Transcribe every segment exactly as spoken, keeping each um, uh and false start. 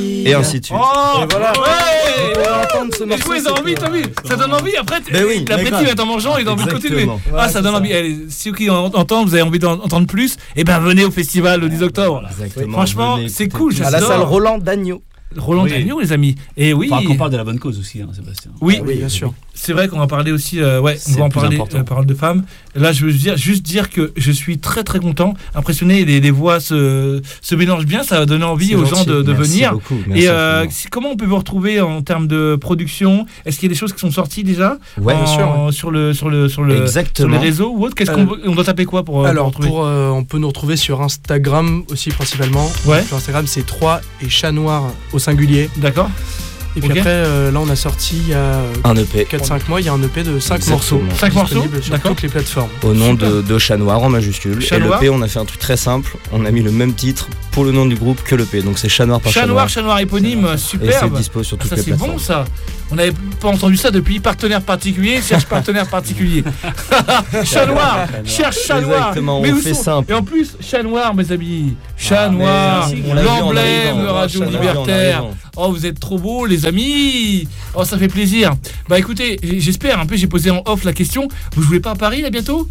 Et ainsi de suite. Oh, et voilà. Ouais. On peut entendre ce morceau. ils ont envie, t'as vu. Ça donne envie. Après, ben oui, l'appétit va en mangeant et dans le côté de. Ouais, ah, ça donne ça. envie. Allez, si qui entendent, vous avez envie d'entendre plus, et ben venez au festival le dix octobre. Exactement. Franchement, c'est cool. À la salle Roland Dagneau. Roland oui. Dagneau, les amis. Et oui. Enfin, qu'on parle de la bonne cause aussi, hein, Sébastien. Oui, ah oui, bien sûr. C'est vrai qu'on va parler aussi. Euh, ouais, on va en parler. Euh, parole de femmes. Là, je veux dire, juste dire que je suis très très content, impressionné. Les, les voix se, se mélangent bien. Ça va donner envie c'est aux gentil. gens de, de venir. Beaucoup. Merci Et euh, comment on peut vous retrouver en termes de production? Est-ce qu'il y a des choses qui sont sorties déjà? Ouais, bien sûr. Ouais. Sur le sur le sur le sur les réseaux ou autre. Qu'est-ce euh, qu'on on doit taper quoi pour Alors pour, pour euh, on peut nous retrouver sur Instagram aussi principalement. Ouais. Sur Instagram, c'est trois et Chat Noir au singulier. D'accord. Et puis okay. après, euh, là, on a sorti il y a un E P. quatre cinq mois, il y a un E P de cinq morceaux. cinq morceaux sur toutes les plateformes. Au nom de, de Chat Noir en majuscule. Chat et Noir. l'E P, on a fait un truc très simple. On a mis le même titre pour le nom du groupe que l'E P. Donc c'est Chat Noir par Chat Noir. Chat Noir, éponyme, superbe. Et c'est dispo sur toutes ah, ça, les plateformes. C'est bon ça. On n'avait pas entendu ça depuis partenaire particulier, cherche partenaire particulier. Chat Noir, cherche Chat Noir. Exactement, on fait simple. Et en plus, Chat Noir, mes amis. Chat Noir, l'emblème de Radio Libertaire. Oh, vous êtes trop beaux, les amis. Oh, ça fait plaisir. Bah écoutez, j'espère, un peu, j'ai posé en off la question. Vous jouez pas à Paris là bientôt?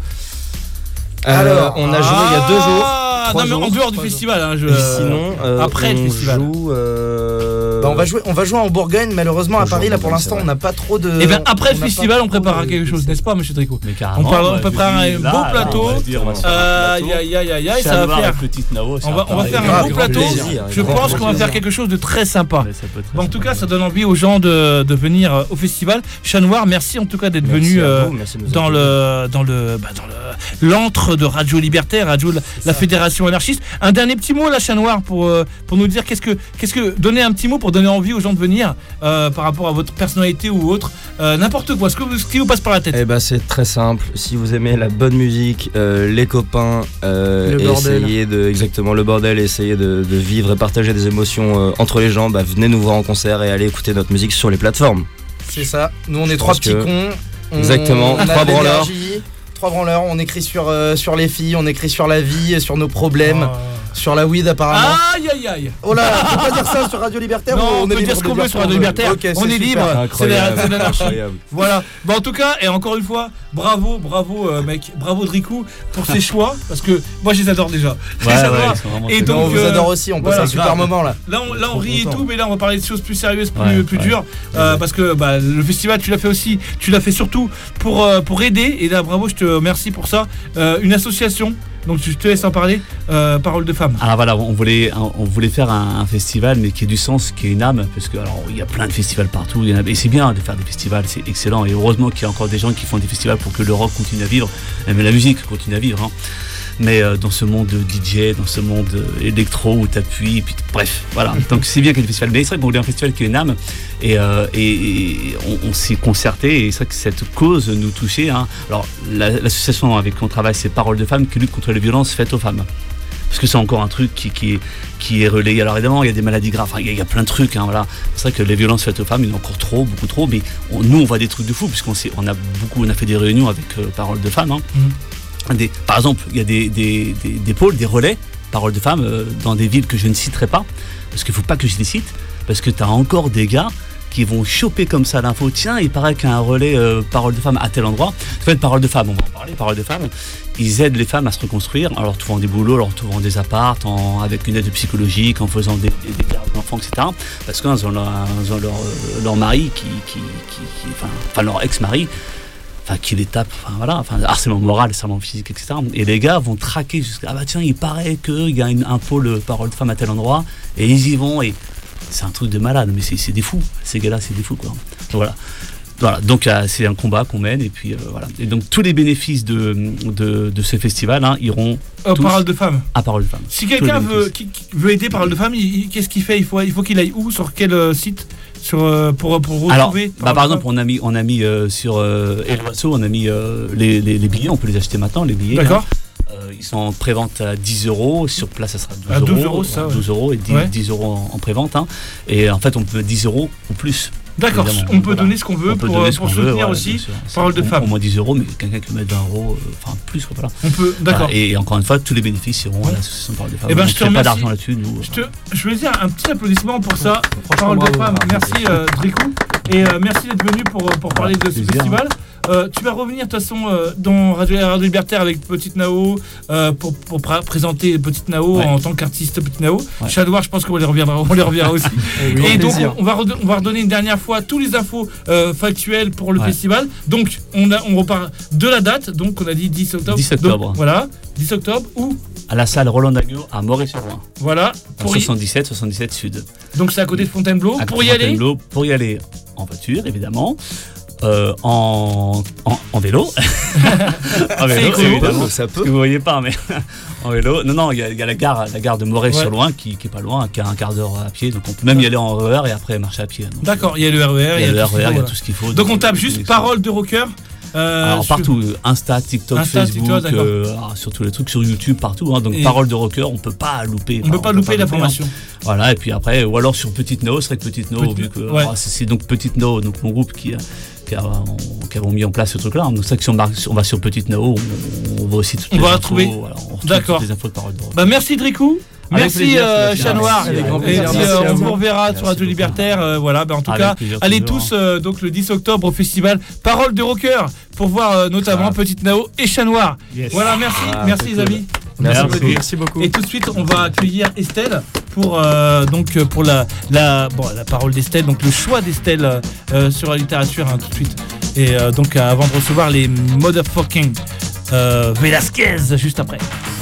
Alors, on a joué ah, il y a deux jours. Non, mais jours, en dehors du festival. Hein, je... Sinon, euh, après on le festival. Joue, euh... bah, on va jouer, on va jouer en Bourgogne. Malheureusement, à Paris, là, pour l'instant, on n'a pas trop de. Et bien après le festival, on préparera quelque chose, n'est-ce pas, Monsieur Tricot? On, parle, on préparera un beau plateau. Aïe, aïe, aïe, aïe, aïe, ça va faire. On va, on va faire un beau plateau. Je pense qu'on va faire quelque chose de très sympa. En tout cas, ça donne envie aux gens de, de venir au festival. Chat Noir, merci en tout cas d'être venu euh, dans le dans le bah, dans le l'antre de Radio Libertaire, Radio la, la Fédération Anarchiste. Un dernier petit mot là, Chat Noir, pour euh, pour nous dire qu'est-ce que qu'est-ce que donner un petit mot pour donner envie aux gens de venir euh, par rapport à votre personnalité ou autre, euh, n'importe quoi, ce, que vous, ce qui vous passe par la tête. Eh ben c'est très simple. Si vous aimez la bonne musique, euh, les copains, euh, le bordel. essayez de exactement le bordel, essayez de, de vivre et partager des émotions euh, entre les gens, bah, venez nous voir en concert et allez écouter notre musique sur les plateformes. C'est ça. Nous on est trois petits que... cons. On... Exactement. On trois branleurs. Trois branleurs. On écrit sur euh, sur les filles, on écrit sur la vie, sur nos problèmes. Oh. Sur la weed apparemment. Aïe aïe aïe. Oh là, on peut pas dire ça sur Radio Libertaire. Non, on, on peut dire ce qu'on veut sur Radio Libertaire. Okay, on est super. Libre. C'est l'anarchie. Voilà. Bon, en tout cas, et encore une fois, bravo, bravo, euh, mec, bravo Dricou pour ses choix, parce que moi je les adore déjà. Ouais, ouais, et donc, on vous euh, adore aussi. On passe voilà, un super grave. moment là. Là, on, là, on rit et tout, mais là, on va parler de choses plus sérieuses, plus, ouais, plus ouais. dures, euh, parce que bah, le festival, tu l'as fait aussi. Tu l'as fait surtout pour euh, pour aider. Et là, bravo, je te remercie pour ça. Euh, une association. Donc je te laisse en parler, euh, Parole de Femmes. Alors voilà, on voulait, on voulait faire un, un festival, mais qui ait du sens, qui ait une âme, parce que alors il y a plein de festivals partout, il y en a, et c'est bien de faire des festivals, c'est excellent, et heureusement qu'il y a encore des gens qui font des festivals pour que le rock continue à vivre, et même la musique continue à vivre. Hein. Mais euh, dans ce monde de D J, dans ce monde euh, électro où t'appuies, et puis bref, voilà. Donc c'est bien qu'il y ait des festivals. Mais c'est vrai qu'on voulait un festival qui ait une âme, et, euh, et, et on, on s'est concerté, et c'est vrai que cette cause nous touchait. Hein. Alors la, l'association avec qui on travaille, c'est Parole de Femmes, qui lutte contre les violences faites aux femmes. Parce que c'est encore un truc qui, qui, est, qui est relayé. Alors évidemment, il y a des maladies graves, enfin, il, y a, il y a plein de trucs. Hein, voilà. C'est vrai que les violences faites aux femmes, il y en a encore trop, beaucoup trop. Mais on, nous, on voit des trucs de fou, puisqu'on sait, on a beaucoup, on a fait des réunions avec euh, Parole de Femmes. Hein. Mmh. Des, par exemple, il y a des, des, des, des pôles, des relais, Parole de Femmes, euh, dans des villes que je ne citerai pas, parce qu'il ne faut pas que je les cite, parce que tu as encore des gars qui vont choper comme ça l'info. Tiens, il paraît qu'il y a un relais euh, Parole de Femmes à tel endroit. En fait, Parole de Femmes, on va en parler, Parole de Femmes, ils aident les femmes à se reconstruire, en leur trouvant des boulots, en leur trouvant des apparts, en, avec une aide psychologique, en faisant des, des, des gardes d'enfants, et cetera. Parce qu'ils ont leur, ils ont leur, euh, leur mari, qui, qui, qui, qui, enfin, enfin leur ex-mari, Enfin, qui les tape, enfin voilà, enfin, harcèlement moral, harcèlement physique, et cetera. Et les gars vont traquer jusqu'à, ah bah tiens, il paraît qu'il y a une, un pôle Parole de Femmes à tel endroit, et ils y vont, et c'est un truc de malade, mais c'est, c'est des fous, ces gars-là, c'est des fous, quoi. Donc voilà. Voilà, donc euh, c'est un combat qu'on mène, et puis euh, voilà. Et donc tous les bénéfices de, de, de ce festival hein, iront euh, Parole de Femmes. À Parole de Femmes. Si quelqu'un veut, qui, qui veut aider Parole de Femmes, il, il, qu'est-ce qu'il fait? Il faut, il faut qu'il aille où? Sur quel euh, site? Sur, euh, pour, pour retrouver. Alors, bah, par exemple, on a mis, on a mis euh, sur euh, Elvaso, on a mis euh, les, les, les billets, on peut les acheter maintenant, les billets. D'accord. Hein. Euh, ils sont en pré-vente à dix euros, sur place ça sera douze euros. À douze euros, ça, douze euros et dix, ouais. dix euros en, en pré-vente. Hein. Et en fait, on peut mettre dix euros ou plus. D'accord, on peut voilà. donner ce qu'on veut pour, pour soutenir veut, voilà, aussi. Parole de femme. Au moins dix euros, mais quelqu'un qui met vingt euros, enfin plus, voilà. On peut, d'accord. Voilà, et encore une fois, tous les bénéfices iront à l'association Parole de Femmes. Et ben, je te remercie. Pas d'argent là-dessus, nous. Je, te, je veux dire un petit applaudissement pour ça. Parole de Femmes, merci euh, Dricou. Et euh, merci d'être venu pour, pour parler de ce festival. Euh, tu vas revenir de toute façon euh, dans Radio, Radio Libertaire avec Petite Nao euh, pour, pour pr- présenter Petite Nao ouais. en tant qu'artiste Petite Nao. Ouais. Shadowar, je pense qu'on les reviendra, on les reviendra aussi. oui, et donc on, on, va redonner, on va redonner une dernière fois tous les infos euh, factuelles pour le ouais. festival. Donc on, a, on repart de la date, donc on a dit dix octobre. dix octobre. Donc, voilà, dix octobre où à la salle Roland Daguio à Moret-sur-Loing. Voilà. Pour soixante-dix-sept, soixante-dix-sept Sud. Donc c'est à côté de Fontainebleau. À pour y aller Pour y aller en voiture, évidemment. Euh, en, en, en vélo. en vélo, évidemment. Ça peut. Parce que vous voyez pas, mais en vélo. Non, non, il y, y a la gare, la gare de Moret-sur-Loing ouais. qui, qui est pas loin, qui a un quart d'heure à pied. Donc on peut même y aller en R E R et après marcher à pied. Donc, d'accord, il y a le R E R, il y a le R E R, il y a tout ce qu'il faut. Donc, donc on tape juste Parole de Rocker. Euh, alors partout, Insta, TikTok, Insta, Facebook, TikTok, euh, sur tous les trucs, sur YouTube, partout. Hein, donc et Parole de Rocker, on peut pas louper. On peut pas louper l'information. Hein. Voilà, et puis après, ou alors sur Petite Nao, ce serait que Petite Nao, vu que ouais. alors, c'est, c'est donc Petite Nao, donc mon groupe qui, qui, a, on, qui avons mis en place ce truc-là. Donc ça, que si on, marque, on va sur Petite Nao, on, on va aussi toutes on les va infos. Trouver. Voilà, on retrouve d'accord. toutes les infos de Parole de Rocker. Bah merci Dricou. Merci euh, Chat Noir. Et puis euh, on vous reverra merci sur Radio Libertaire. Euh, voilà, bah, en tout avec cas, allez tous euh, donc le dix octobre au festival Parole de Rocker pour voir euh, notamment ah. Petite Nao et Chat Noir. Yes. Voilà, merci, ah, merci les cool. amis. Merci, merci, beaucoup. merci beaucoup. Et tout de suite, on va accueillir Estelle pour euh, donc pour la la bon la parole d'Estelle, donc le choix d'Estelle euh, sur la littérature hein, tout de suite. Et euh, donc avant de recevoir les motherfucking euh, Velasquez juste après.